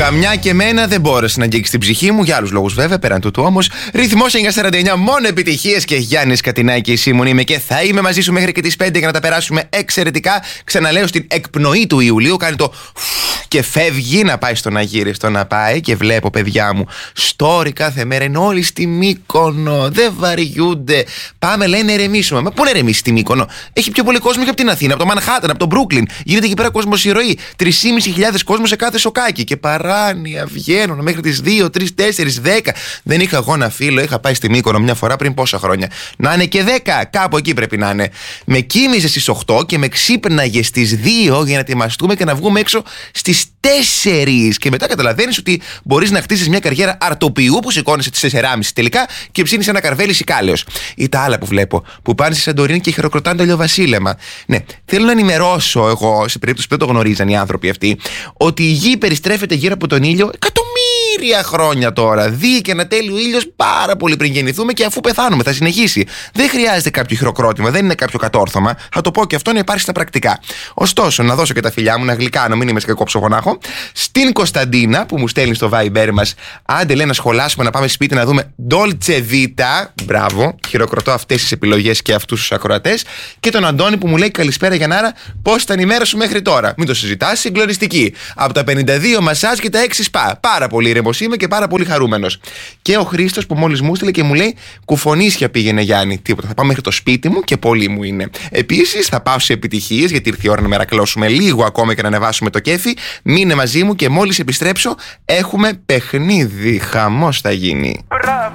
Καμιά και εμένα δεν μπόρεσε να αγγίξει την ψυχή μου, για άλλους λόγους βέβαια, πέραν τούτου όμως. Ρυθμός 949, μόνο επιτυχίες και Γιάννης Κατινάκη, Σίμων είμαι και θα είμαι μαζί σου μέχρι και τις 5 για να τα περάσουμε εξαιρετικά. Ξαναλέω, στην εκπνοή του Ιουλίου κάνει το και φεύγει να πάει στον Αγύριστο να πάει και βλέπω, παιδιά μου, story κάθε μέρα, είναι όλοι στη Μύκονο, δεν βαριούνται. Πάμε, λένε, ερεμήσουμε. Μα πού να ερεμήσει στη Μύκονο? Έχει πιο πολύ κόσμο και από την Αθήνα, από το Μανχάταν, από το Μπρούκλιν. Γίνεται εκεί πέρα κόσμος η ροή. 3.500 κόσμο σε κάθε σοκάκι. Και παράνοια βγαίνουν μέχρι τις 2, 3, 4, 10. Δεν είχα εγώ ένα φίλο, είχα πάει στη Μύκονο μια φορά πριν πόσα χρόνια. Να είναι και 10, κάπου εκεί πρέπει να είναι. Με κοίμιζε στις 8 και με ξύπναγε στις 2 για να ετοιμαστούμε και να βγούμε έξω στις 4. Και μετά καταλαβαίνεις ότι μπορείς να χτίσεις μια καριέρα αρτοποιού που σηκώνεσαι τις 4.30 τελικά και ψήνεις ένα καρβέλι σικάλεως. Ή τα άλλα που βλέπω, που πάνε στη Σαντορίνη και χειροκροτάνε το ηλιοβασίλεμα. Ναι, θέλω να ενημερώσω εγώ, σε περίπτωση που δεν το γνωρίζαν οι άνθρωποι αυτοί, ότι η γη περιστρέφεται γύρω από τον ήλιο εκατομμύρια χρόνια τώρα. Δίκαια ένα τέλειο ήλιος πάρα πολύ πριν γεννηθούμε και αφού πεθάνουμε θα συνεχίσει. Δεν χρειάζεται κάποιο χειροκρότημα, δεν είναι κάποιο κατόρθωμα. Θα το πω και αυτό να υπάρχει στα πρακτικά. Ωστόσο, να δώσω και τα φιλιά μου, να γλυκάνω, μην είμαι σε κακό ψογονάχο. Στην Κωνσταντίνα που μου στέλνει στο Viber μας, άντε λέει να σχολάσουμε, να πάμε σπίτι να δούμε Dolce Vita. Μπράβο, χειροκροτώ αυτές τις επιλογές και αυτούς τους ακροατές. Και τον Αντώνη που μου λέει καλησπέρα Γιαννάρα, πώς ήταν η μέρα σου μέχρι τώρα? Μην το συζητάς, συγκλονιστική. Από τα 52 μασάζ και τα 6 σπα. Πάρα πολύ ήρεμος είμαι και πάρα πολύ χαρούμενος. Και ο Χρήστος που μόλις μου στείλε και μου λέει κουφονίσια πήγαινε Γιάννη. Τίποτα, θα πάω μέχρι το σπίτι μου και πολύ μου είναι. Επίσης θα πάω σε επιτυχίες γιατί ήρθε η ώρα να μερακλώσουμε λίγο ακόμα και να ανεβάσουμε το κέφι. Μείνε μαζί μου και μόλις επιστρέψω έχουμε παιχνίδι. Χαμός θα γίνει.